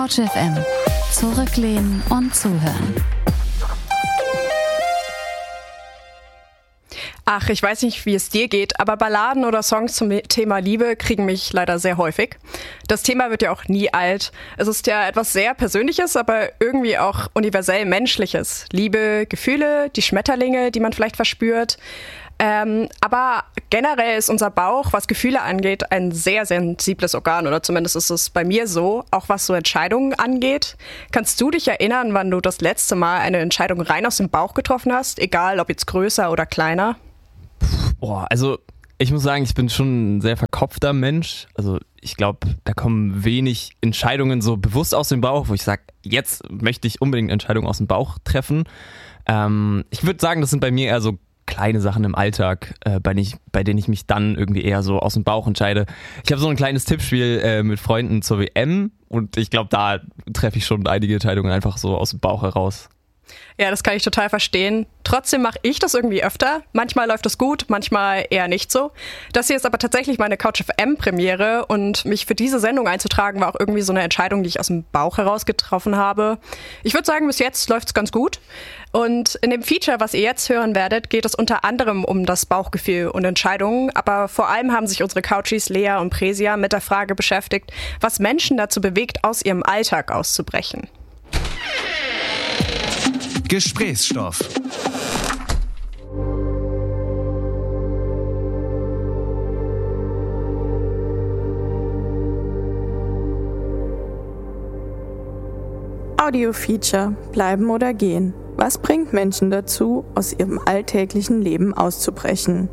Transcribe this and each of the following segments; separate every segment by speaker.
Speaker 1: Couch FM. Zurücklehnen und zuhören.
Speaker 2: Ach, ich weiß nicht, wie es dir geht, aber Balladen oder Songs zum Thema Liebe kriegen mich leider sehr häufig. Das Thema wird ja auch nie alt. Es ist ja etwas sehr Persönliches, aber irgendwie auch universell Menschliches. Liebe, Gefühle, die Schmetterlinge, die man vielleicht verspürt. Aber generell ist unser Bauch, was Gefühle angeht, ein sehr sensibles Organ, oder zumindest ist es bei mir so, auch was so Entscheidungen angeht. Kannst du dich erinnern, wann du das letzte Mal eine Entscheidung rein aus dem Bauch getroffen hast, egal ob jetzt größer oder kleiner?
Speaker 3: Boah, also ich muss sagen, ich bin schon ein sehr verkopfter Mensch. Also ich glaube, da kommen wenig Entscheidungen so bewusst aus dem Bauch, wo ich sage, jetzt möchte ich unbedingt Entscheidungen aus dem Bauch treffen. Ich würde sagen, das sind bei mir eher so kleine Sachen im Alltag, bei denen ich mich dann irgendwie eher so aus dem Bauch entscheide. Ich habe so ein kleines Tippspiel mit Freunden zur WM und ich glaube, da treffe ich schon einige Entscheidungen einfach so aus dem Bauch heraus.
Speaker 2: Ja, das kann ich total verstehen. Trotzdem mache ich das irgendwie öfter. Manchmal läuft es gut, manchmal eher nicht so. Das hier ist aber tatsächlich meine Couch FM Premiere und mich für diese Sendung einzutragen war auch irgendwie so eine Entscheidung, die ich aus dem Bauch heraus getroffen habe. Ich würde sagen, bis jetzt läuft es ganz gut. Und in dem Feature, was ihr jetzt hören werdet, geht es unter anderem um das Bauchgefühl und Entscheidungen. Aber vor allem haben sich unsere Couchies Lea und Presia mit der Frage beschäftigt, was Menschen dazu bewegt, aus ihrem Alltag auszubrechen.
Speaker 4: Gesprächsstoff.
Speaker 5: Audio-Feature. Bleiben oder gehen? Was bringt Menschen dazu, aus ihrem alltäglichen Leben auszubrechen?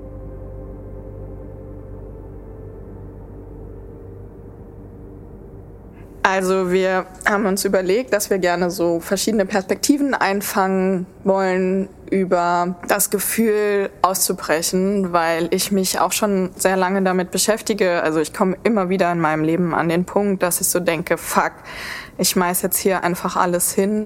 Speaker 5: Also wir haben uns überlegt, dass wir gerne so verschiedene Perspektiven einfangen wollen über das Gefühl auszubrechen, weil ich mich auch schon sehr lange damit beschäftige. Also ich komme immer wieder in meinem Leben an den Punkt, dass ich so denke, fuck, ich schmeiß jetzt hier einfach alles hin.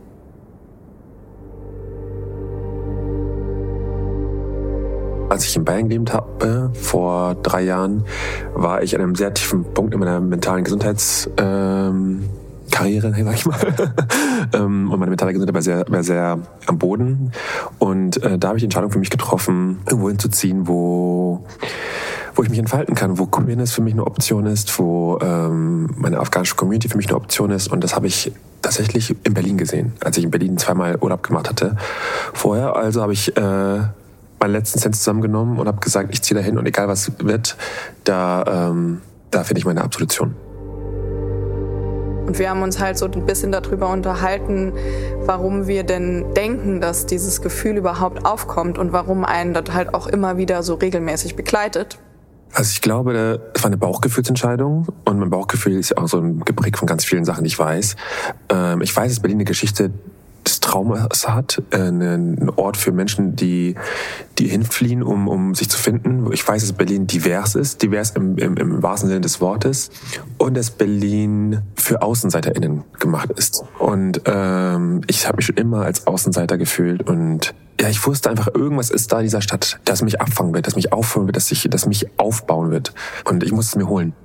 Speaker 6: Als ich in Bayern gelebt habe, vor 3 Jahren, war ich an einem sehr tiefen Punkt in meiner mentalen Gesundheitskarriere, sag ich mal. Und meine mentale Gesundheit war sehr am Boden. Und da habe ich die Entscheidung für mich getroffen, irgendwo hinzuziehen, wo ich mich entfalten kann, wo Queerness für mich eine Option ist, wo meine afghanische Community für mich eine Option ist. Und das habe ich tatsächlich in Berlin gesehen, als ich in Berlin 2-mal Urlaub gemacht hatte. Vorher also habe ich meinen letzten Cent zusammengenommen und habe gesagt, ich ziehe da hin und egal was wird, da finde ich meine Absolution.
Speaker 5: Und wir haben uns halt so ein bisschen darüber unterhalten, warum wir denn denken, dass dieses Gefühl überhaupt aufkommt und warum einen das halt auch immer wieder so regelmäßig begleitet.
Speaker 6: Also ich glaube, das war eine Bauchgefühlsentscheidung und mein Bauchgefühl ist ja auch so ein geprägt von ganz vielen Sachen, die ich weiß. Ich weiß, dass Berlin eine Geschichte des Traumas hat, ein Ort für Menschen, die hinfliehen, um sich zu finden. Ich weiß, dass Berlin divers ist, divers im wahrsten Sinne des Wortes, und dass Berlin für AußenseiterInnen gemacht ist. Und ich habe mich schon immer als Außenseiter gefühlt und ja, ich wusste einfach, irgendwas ist da in dieser Stadt, das mich abfangen wird, das mich aufholen wird, das mich aufbauen wird. Und ich musste es mir holen.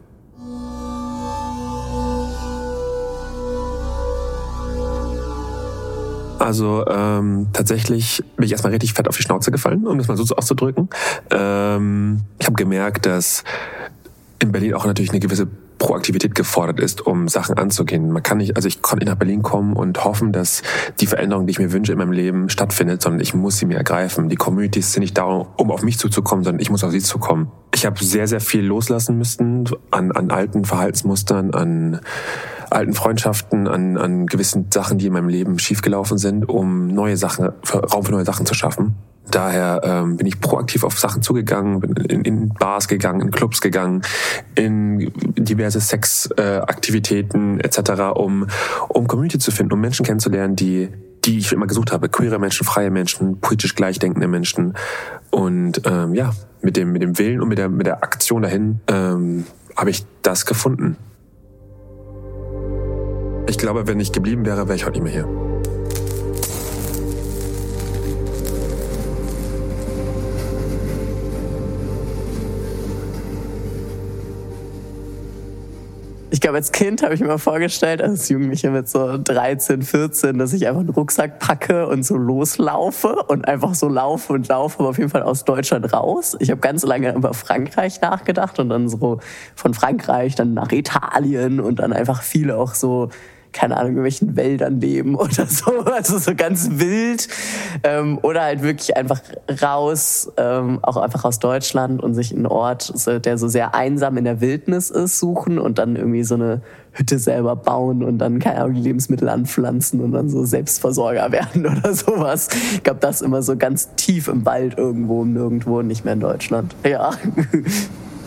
Speaker 6: Also tatsächlich bin ich erstmal richtig fett auf die Schnauze gefallen, um das mal so auszudrücken. Ich habe gemerkt, dass in Berlin auch natürlich eine gewisse Proaktivität gefordert ist, um Sachen anzugehen. Man kann nicht, also ich konnte nicht nach Berlin kommen und hoffen, dass die Veränderung, die ich mir wünsche in meinem Leben, stattfindet, sondern ich muss sie mir ergreifen. Die Communities sind nicht da, um auf mich zuzukommen, sondern ich muss auf sie zukommen. Ich habe sehr, sehr viel loslassen müssen an alten Verhaltensmustern, an alten Freundschaften, an gewissen Sachen, die in meinem Leben schiefgelaufen sind, um Raum für neue Sachen zu schaffen. Daher bin ich proaktiv auf Sachen zugegangen, bin in Bars gegangen, in Clubs gegangen, in diverse Sexaktivitäten etc., um Community zu finden, um Menschen kennenzulernen, die ich immer gesucht habe. Queere Menschen, freie Menschen, politisch gleichdenkende Menschen. Und mit dem Willen und mit der Aktion dahin habe ich das gefunden. Ich glaube, wenn ich geblieben wäre, wäre ich heute nicht mehr hier.
Speaker 7: Ich glaube, als Kind habe ich mir mal vorgestellt, als Jugendliche mit so 13, 14, dass ich einfach einen Rucksack packe und so loslaufe und einfach so laufe, aber auf jeden Fall aus Deutschland raus. Ich habe ganz lange über Frankreich nachgedacht und dann so von Frankreich dann nach Italien und dann einfach viele auch so, keine Ahnung, in irgendwelchen Wäldern leben oder so, also so ganz wild. Oder halt wirklich einfach raus, auch einfach aus Deutschland und sich einen Ort, der so sehr einsam in der Wildnis ist, suchen und dann irgendwie so eine Hütte selber bauen und dann, keine Ahnung, Lebensmittel anpflanzen und dann so Selbstversorger werden oder sowas. Ich glaube, das immer so ganz tief im Wald irgendwo, nirgendwo, nicht mehr in Deutschland. Ja.